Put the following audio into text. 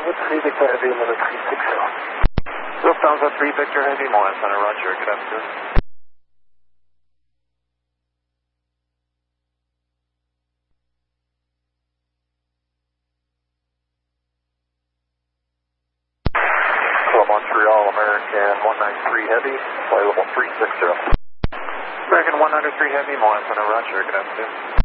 Lufthansa 3 Victor Heavy, Lima 360. Lufthansa 3 Victor Heavy, Montana, Roger, good afternoon. Montreal, American 193 Heavy, flight level 360. American 193 Heavy, Montana, Roger, good afternoon.